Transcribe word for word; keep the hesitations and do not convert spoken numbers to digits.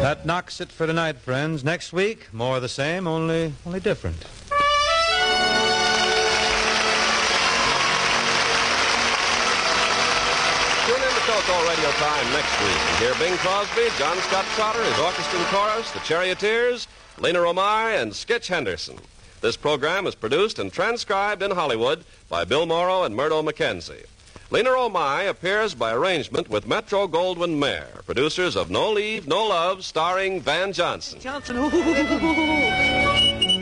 That knocks it for tonight, friends. Next week, more of the same, only, only different. Tune in to Coco Radio Time next week and hear Bing Crosby, John Scott Trotter, his orchestra and chorus, the Charioteers, Lena Romay, and Skitch Henderson. This program is produced and transcribed in Hollywood by Bill Morrow and Murdo McKenzie. Lena Romay appears by arrangement with Metro-Goldwyn-Mayer, producers of No Leave, No Love, starring Van Johnson. Johnson, ooh.